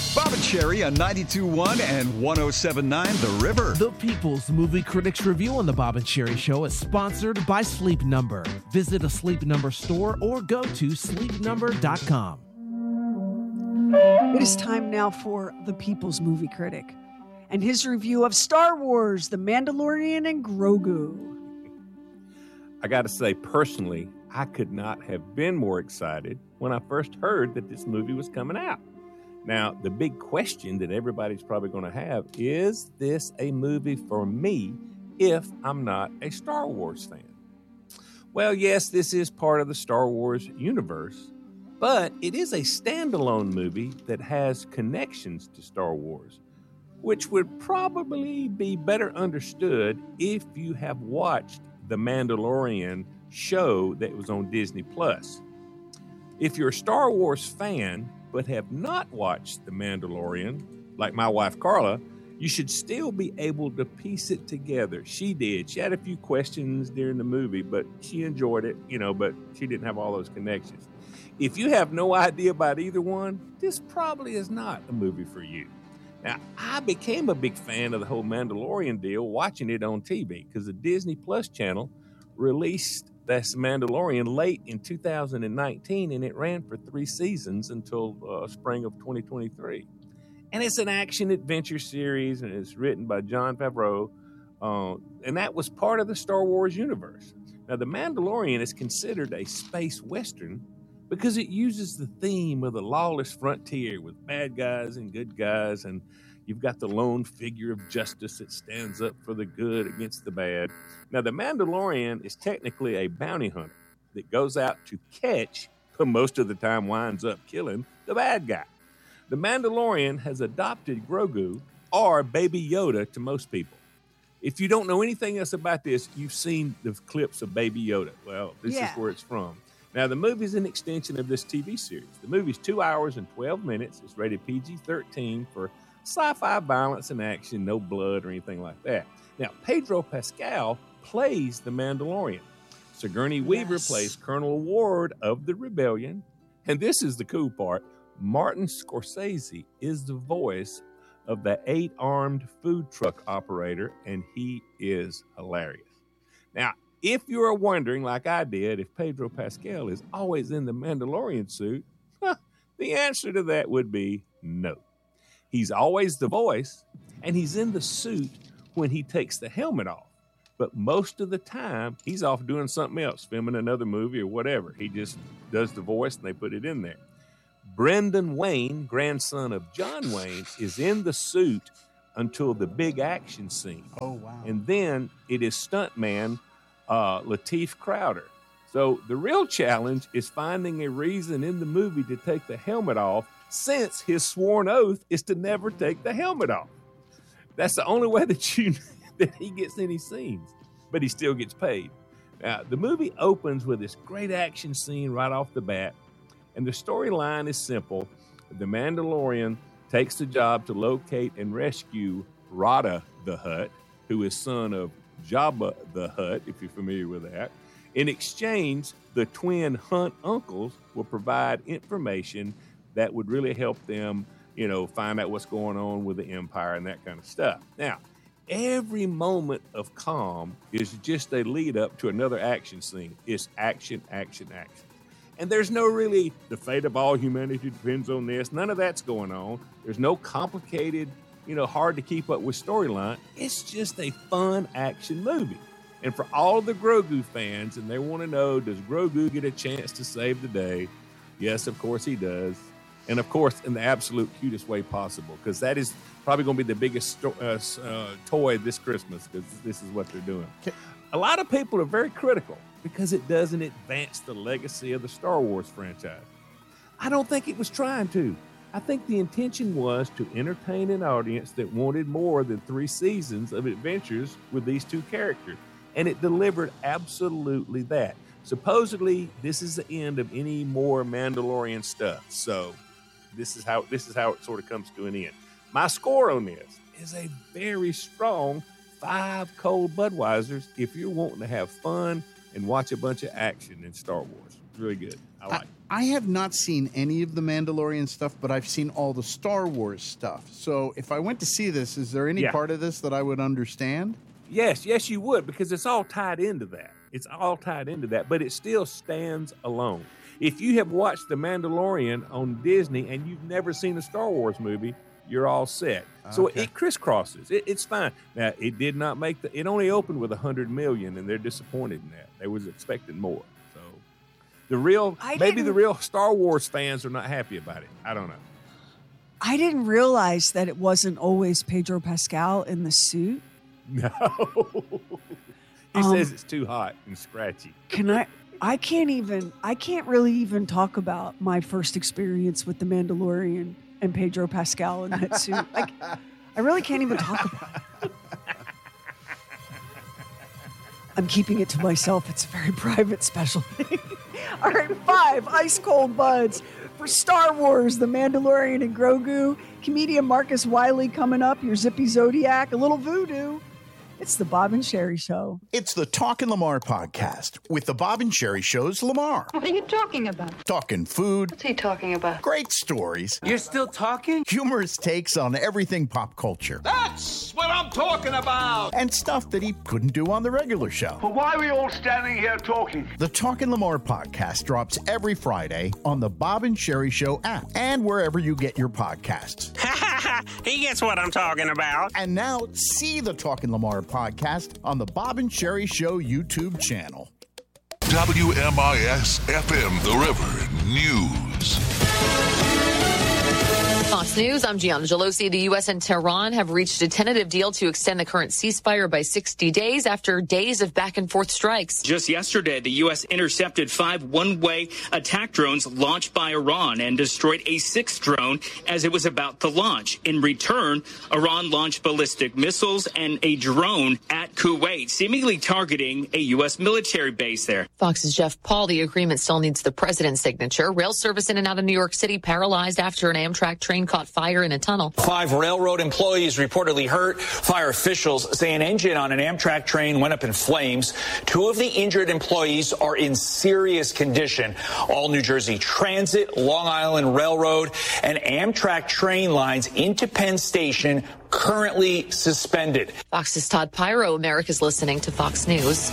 Bob and Sherry on 92.1 and 107.9 The River. The People's Movie Critics Review on the Bob and Sherry Show is sponsored by Sleep Number. Visit a Sleep Number store or go to sleepnumber.com. It is time now for the People's Movie Critic and his review of Star Wars, The Mandalorian, and Grogu. I got to say, personally, I could not have been more excited when I first heard that this movie was coming out. Now, the big question that everybody's probably going to have, is this a movie for me if I'm not a Star Wars fan? Well, yes, this is part of the Star Wars universe, but it is a standalone movie that has connections to Star Wars, which would probably be better understood if you have watched The Mandalorian show that was on Disney+. If you're a Star Wars fan but have not watched The Mandalorian, like my wife Carla, you should still be able to piece it together. She did. She had a few questions during the movie, but she enjoyed it, but she didn't have all those connections. If you have no idea about either one, this probably is not a movie for you. Now, I became a big fan of the whole Mandalorian deal watching it on TV because the Disney Plus channel released that's Mandalorian late in 2019, and it ran for 3 seasons until spring of 2023. And it's an action-adventure series, and it's written by Jon Favreau, and that was part of the Star Wars universe. Now, The Mandalorian is considered a space western because it uses the theme of the lawless frontier with bad guys and good guys, and you've got the lone figure of justice that stands up for the good against the bad. Now, the Mandalorian is technically a bounty hunter that goes out to catch, but most of the time winds up killing, the bad guy. The Mandalorian has adopted Grogu, or Baby Yoda to most people. If you don't know anything else about this, you've seen the clips of Baby Yoda. Well, this is where it's from. Now, the movie is an extension of this TV series. The movie's 2 hours and 12 minutes. It's rated PG-13 for sci-fi violence and action, no blood or anything like that. Now, Pedro Pascal plays the Mandalorian. Sigourney Weaver plays Colonel Ward of the Rebellion. And this is the cool part. Martin Scorsese is the voice of the 8-armed food truck operator, and he is hilarious. Now, if you are wondering, like I did, if Pedro Pascal is always in the Mandalorian suit, the answer to that would be no. He's always the voice, and he's in the suit when he takes the helmet off. But most of the time, he's off doing something else, filming another movie or whatever. He just does the voice, and they put it in there. Brendan Wayne, grandson of John Wayne, is in the suit until the big action scene. Oh, wow. And then it is stuntman Lateef Crowder. So the real challenge is finding a reason in the movie to take the helmet off, since his sworn oath is to never take the helmet off. That's the only way that that he gets any scenes, but he still gets paid. Now, the movie opens with this great action scene right off the bat, and the storyline is simple. The Mandalorian takes the job to locate and rescue Rada the Hutt, who is son of Jabba the Hutt, if you're familiar with that. In exchange, the twin Hutt uncles will provide information that would really help them, find out what's going on with the Empire and that kind of stuff. Now, every moment of calm is just a lead up to another action scene. It's action, action, action. And there's no really, the fate of all humanity depends on this. None of that's going on. There's no complicated, hard to keep up with storyline. It's just a fun action movie. And for all the Grogu fans, and they want to know, does Grogu get a chance to save the day? Yes, of course he does. And of course, in the absolute cutest way possible, because that is probably going to be the biggest toy this Christmas, because this is what they're doing. A lot of people are very critical because it doesn't advance the legacy of the Star Wars franchise. I don't think it was trying to. I think the intention was to entertain an audience that wanted more than 3 seasons of adventures with these 2 characters. And it delivered absolutely that. Supposedly, this is the end of any more Mandalorian stuff. So this is how it sort of comes to an end. My score on this is a very strong 5 cold Budweisers if you're wanting to have fun and watch a bunch of action in Star Wars. really good. I like it. I have not seen any of the Mandalorian stuff, but I've seen all the Star Wars stuff. So if I went to see this, is there any part of this that I would understand? Yes, you would, because it's all tied into that. But it still stands alone. If you have watched The Mandalorian on Disney and you've never seen a Star Wars movie, you're all set. So it crisscrosses. It's fine. Now, it did not make it only opened with $100 million, and they're disappointed in that. They was expecting more. So the real Star Wars fans are not happy about it. I don't know. I didn't realize that it wasn't always Pedro Pascal in the suit. No. He says it's too hot and scratchy. I can't really even talk about my first experience with The Mandalorian and Pedro Pascal in that suit. I really can't even talk about it. I'm keeping it to myself. It's a very private, special thing. All right, 5 ice cold buds for Star Wars, The Mandalorian and Grogu. Comedian Marcus Wiley coming up, your Zippy Zodiac, a little voodoo. It's the Bob and Sherry Show. It's the Talkin' Lamar podcast with the Bob and Sherry Show's Lamar. What are you talking about? Talking food. What's he talking about? Great stories. You're still talking? Humorous takes on everything pop culture. That's what I'm talking about! And stuff that he couldn't do on the regular show. But why are we all standing here talking? The Talkin' Lamar podcast drops every Friday on the Bob and Sherry Show app and wherever you get your podcasts. He gets what I'm talking about. And now see the Talkin' Lamar podcast on the Bob and Sherry Show YouTube channel. WMIS-FM The River News. Fox News, I'm Gianna Gelosi. The U.S. and Tehran have reached a tentative deal to extend the current ceasefire by 60 days after days of back-and-forth strikes. Just yesterday, the U.S. intercepted 5 one-way attack drones launched by Iran and destroyed a 6th drone as it was about to launch. In return, Iran launched ballistic missiles and a drone at Kuwait, seemingly targeting a U.S. military base there. Fox's Jeff Paul, the agreement still needs the president's signature. Rail service in and out of New York City paralyzed after an Amtrak train caught fire in a tunnel. 5 railroad employees reportedly hurt. Fire officials say an engine on an Amtrak train went up in flames. 2 of the injured employees are in serious condition. All New Jersey Transit, Long Island Railroad, and Amtrak train lines into Penn Station currently suspended. Fox's Todd Pyro. America's listening to Fox News.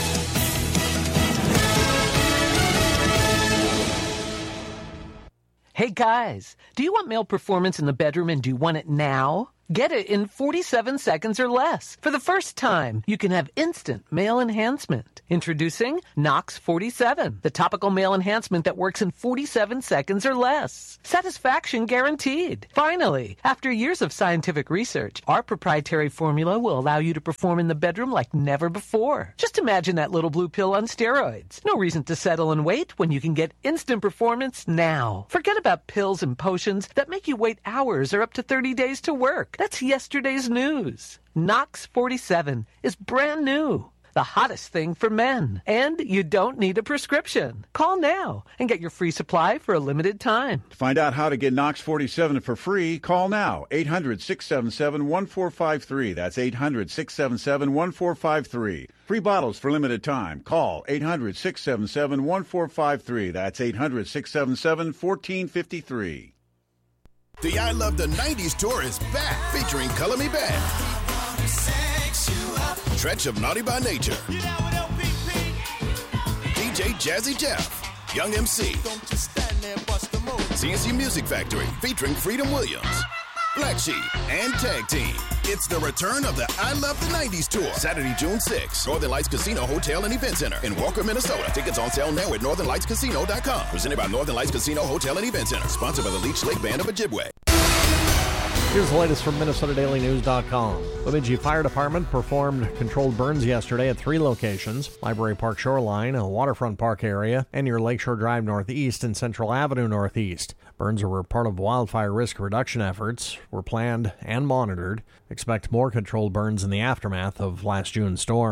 Hey guys, do you want male performance in the bedroom and do you want it now? Get it in 47 seconds or less. For the first time, you can have instant male enhancement. Introducing Knox 47, the topical male enhancement that works in 47 seconds or less. Satisfaction guaranteed. Finally, after years of scientific research, our proprietary formula will allow you to perform in the bedroom like never before. Just imagine that little blue pill on steroids. No reason to settle and wait when you can get instant performance now. Forget about pills and potions that make you wait hours or up to 30 days to work. That's yesterday's news. Knox 47 is brand new. The hottest thing for men. And you don't need a prescription. Call now and get your free supply for a limited time. To find out how to get Knox 47 for free, call now. 800-677-1453. That's 800-677-1453. Free bottles for limited time. Call 800-677-1453. That's 800-677-1453. The I Love the 90s tour is back, featuring Color Me Badd, Stretch of Naughty by Nature, DJ Jazzy Jeff, Young MC, CNC Music Factory featuring Freedom Williams, Black Sheep, and Tag Team. It's the return of the I Love the 90s tour, Saturday, June 6th, Northern Lights Casino Hotel and Event Center in Walker, Minnesota. Tickets on sale now at northernlightscasino.com. Presented by Northern Lights Casino Hotel and Event Center. Sponsored by the Leech Lake Band of Ojibwe. Here's the latest from MinnesotaDailyNews.com. Bemidji Fire Department performed controlled burns yesterday at 3 locations: Library Park Shoreline, a waterfront park area, and near Lakeshore Drive Northeast and Central Avenue Northeast. Burns were part of wildfire risk reduction efforts, were planned and monitored. Expect more controlled burns in the aftermath of last June's storm.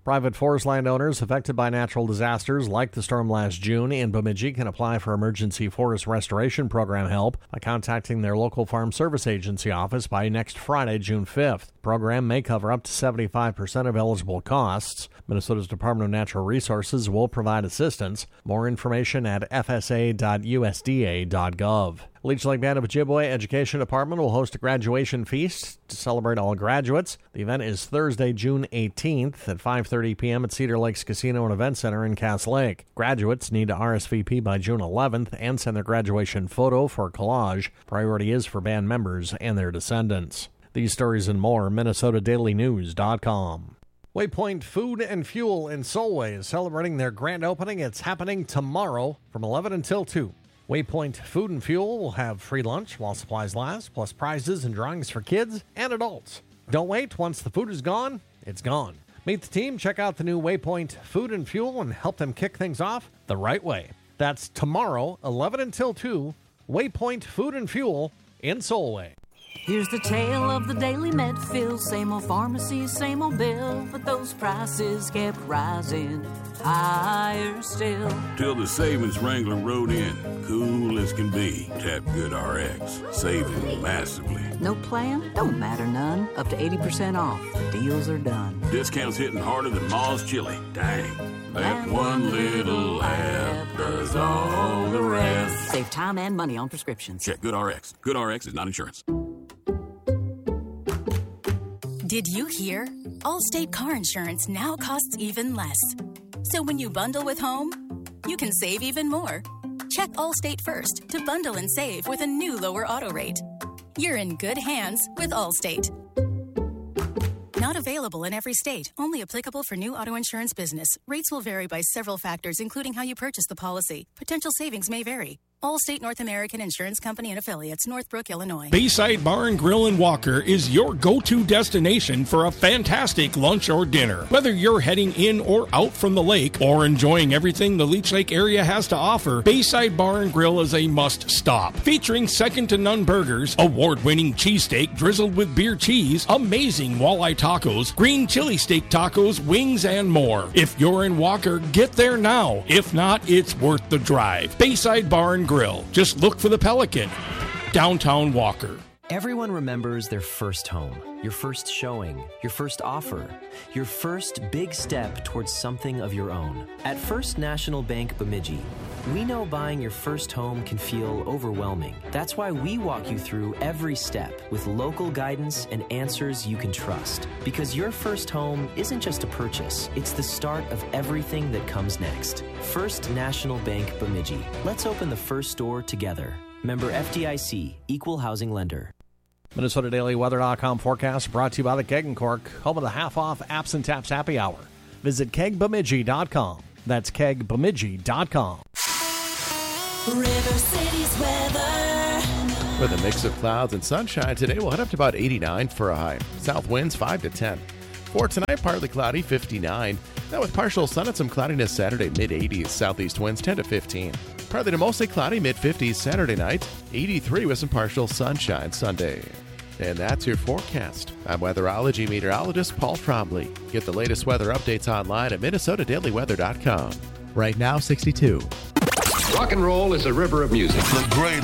Private forest landowners affected by natural disasters like the storm last June in Bemidji can apply for Emergency Forest Restoration Program help by contacting their local Farm Service Agency office by next Friday, June 5th. The program may cover up to 75% of eligible costs. Minnesota's Department of Natural Resources will provide assistance. More information at fsa.usda.gov. Leech Lake Band of Ojibwe Education Department will host a graduation feast to celebrate all graduates. The event is Thursday, June 18th at 5:30 p.m. at Cedar Lakes Casino and Event Center in Cass Lake. Graduates need to RSVP by June 11th and send their graduation photo for collage. Priority is for band members and their descendants. These stories and more, MinnesotaDailyNews.com. Waypoint Food and Fuel in Solway is celebrating their grand opening. It's happening tomorrow from 11 until 2. Waypoint Food and Fuel will have free lunch while supplies last, plus prizes and drawings for kids and adults. Don't wait. Once the food is gone, it's gone. Meet the team, check out the new Waypoint Food and Fuel, and help them kick things off the right way. That's tomorrow, 11 until 2, Waypoint Food and Fuel in Solway. Here's the tale of the daily Medfield. Same old pharmacy, same old bill, but those prices kept rising higher still. Till the savings Wrangler rode in, cool as can be. Tap GoodRx, saving massively. No plan? Don't matter none. Up to 80% off. The deals are done. Discounts hitting harder than Ma's chili. Dang. That one little app does all the rest. Save time and money on prescriptions. Check GoodRx. GoodRx is not insurance. Did you hear? Allstate car insurance now costs even less. So when you bundle with home, you can save even more. Check Allstate first to bundle and save with a new lower auto rate. You're in good hands with Allstate. Not available in every state. Only applicable for new auto insurance business. Rates will vary by several factors, including how you purchase the policy. Potential savings may vary. Allstate North American Insurance Company and Affiliates, Northbrook, Illinois. Bayside Bar and Grill in Walker is your go-to destination for a fantastic lunch or dinner. Whether you're heading in or out from the lake or enjoying everything the Leech Lake area has to offer, Bayside Bar and Grill is a must-stop. Featuring second-to-none burgers, award-winning cheesesteak drizzled with beer cheese, amazing walleye tacos, green chili steak tacos, wings, and more. If you're in Walker, get there now. If not, it's worth the drive. Bayside Bar and Grill. Just look for the Pelican. Downtown Walker. Everyone remembers their first home, your first showing, your first offer, your first big step towards something of your own. At First National Bank Bemidji, we know buying your first home can feel overwhelming. That's why we walk you through every step with local guidance and answers you can trust. Because your first home isn't just a purchase, it's the start of everything that comes next. First National Bank Bemidji. Let's open the first door together. Member FDIC, Equal Housing Lender. MinnesotaDailyWeather.com forecast brought to you by the Keg and Cork, home of the half-off Apps and Taps Happy Hour. Visit kegbemidji.com. That's kegbemidji.com. River City's weather. With a mix of clouds and sunshine today, we'll head up to about 89 for a high. South winds 5 to 10. For tonight, partly cloudy, 59. Now with partial sun and some cloudiness Saturday, mid-80s. Southeast winds 10 to 15. Partly to mostly cloudy, mid-50s Saturday night, 83 with some partial sunshine Sunday. And that's your forecast. I'm weatherology meteorologist Paul Trombley. Get the latest weather updates online at MinnesotaDailyWeather.com. Right now, 62. Rock and roll is a river of music. The greatest.